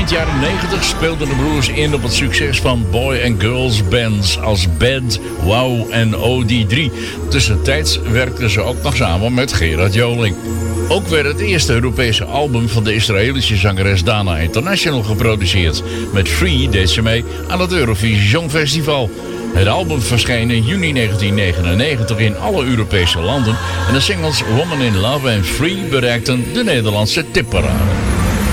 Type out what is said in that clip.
Eind jaren 90 speelden de broers in op het succes van boy- and girls bands als Bad, Wow en OD3. Tussentijds werkten ze ook nog samen met Gerard Joling. Ook werd het eerste Europese album van de Israëlische zangeres Dana International geproduceerd. Met Free deed ze mee aan het Eurovisie Songfestival. Het album verscheen in juni 1999 in alle Europese landen en de singles Woman in Love en Free bereikten de Nederlandse tipparade.